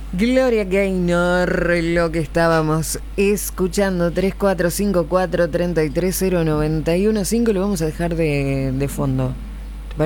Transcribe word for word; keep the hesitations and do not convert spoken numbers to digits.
Gloria Gaynor, lo que estábamos escuchando, tres cuatro cinco cuatro, tres tres cero nueve uno cinco, lo vamos a dejar de, de fondo.